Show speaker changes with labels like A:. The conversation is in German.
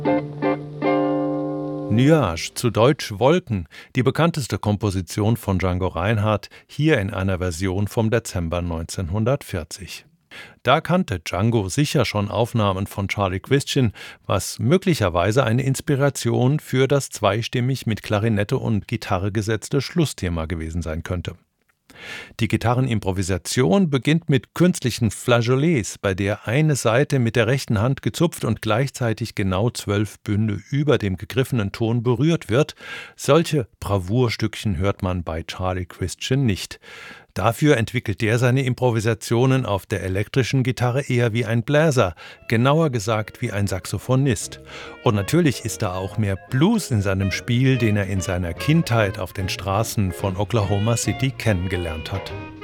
A: Nuage, zu Deutsch Wolken, die bekannteste Komposition von Django Reinhardt, hier in einer Version vom Dezember 1940. Da kannte Django sicher schon Aufnahmen von Charlie Christian, was möglicherweise eine Inspiration für das zweistimmig mit Klarinette und Gitarre gesetzte Schlussthema gewesen sein könnte. Die Gitarrenimprovisation beginnt mit künstlichen Flageolets, bei der eine Saite mit der rechten Hand gezupft und gleichzeitig genau 12 Bünde über dem gegriffenen Ton berührt wird. Solche Bravourstückchen hört man bei Charlie Christian nicht. Dafür entwickelt er seine Improvisationen auf der elektrischen Gitarre eher wie ein Bläser, genauer gesagt wie ein Saxophonist. Und natürlich ist da auch mehr Blues in seinem Spiel, den er in seiner Kindheit auf den Straßen von Oklahoma City kennengelernt hat.